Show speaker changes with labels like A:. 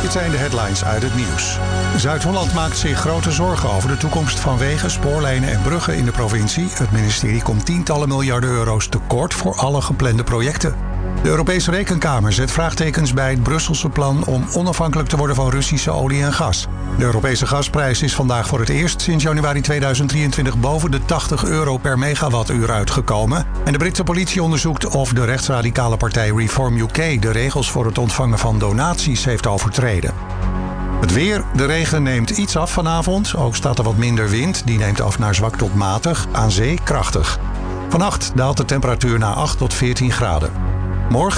A: Dit zijn de headlines uit het nieuws. Zuid-Holland maakt zich grote zorgen over de toekomst van wegen, spoorlijnen en bruggen in de provincie. Het ministerie komt tientallen miljarden euro's tekort voor alle geplande projecten. De Europese Rekenkamer zet vraagtekens bij het Brusselse plan om onafhankelijk te worden van Russische olie en gas. De Europese gasprijs is vandaag voor het eerst sinds januari 2023 boven de €80 per megawattuur uitgekomen. En de Britse politie onderzoekt of de rechtsradicale partij Reform UK de regels voor het ontvangen van donaties heeft overtreden. Het weer. De regen neemt iets af vanavond. Ook staat er wat minder wind. Die neemt af naar zwak tot matig. Aan zee krachtig. Vannacht daalt de temperatuur naar 8 tot 14 graden. Morgen